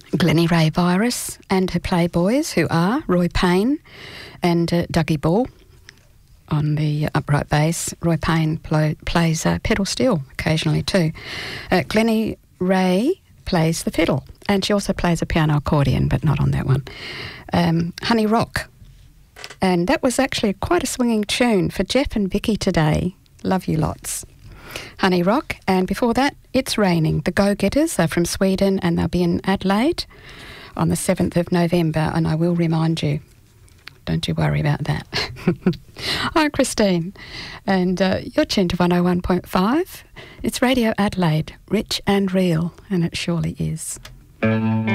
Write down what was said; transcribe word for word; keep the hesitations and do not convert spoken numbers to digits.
Glennie Ray Virus and her playboys, who are Roy Payne and uh, Dougie Ball on the upright bass. Roy Payne pl- plays uh, pedal steel occasionally too. Uh, Glennie Ray plays the fiddle, and she also plays a piano accordion, but not on that one. Um, Honey Rock. And that was actually quite a swinging tune for Jeff and Vicky today. Love you lots. Honey Rock. And before that, It's Raining. The Go-Getters are from Sweden, and they'll be in Adelaide on the seventh of November, and I will remind you. Don't you worry about that. I'm Christine, and uh, you're tuned to one oh one point five. It's Radio Adelaide, rich and real, and it surely is.